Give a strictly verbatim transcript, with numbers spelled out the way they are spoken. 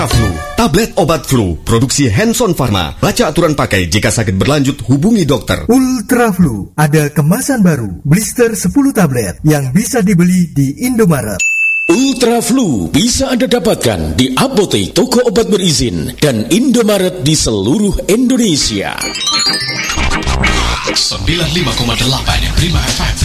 Flu, tablet obat flu, produksi Hanson Pharma. Baca aturan pakai, jika sakit berlanjut hubungi dokter. Ultra Flu, ada kemasan baru, blister sepuluh tablet yang bisa dibeli di Indomaret. Ultra Flu bisa Anda dapatkan di apotek, toko obat berizin, dan Indomaret di seluruh Indonesia. sembilan puluh lima koma delapan Prima F M.